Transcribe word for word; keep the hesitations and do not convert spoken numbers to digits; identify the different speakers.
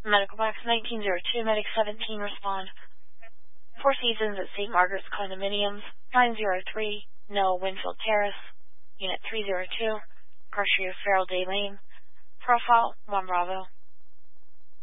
Speaker 1: Medical box nineteen oh two, Medic seventeen, respond. Four Seasons at Saint Margaret's Condominiums, nine oh three, No Winfield Terrace, Unit three oh two, Grocery of Farrell Day Lane. Profile, one Bravo.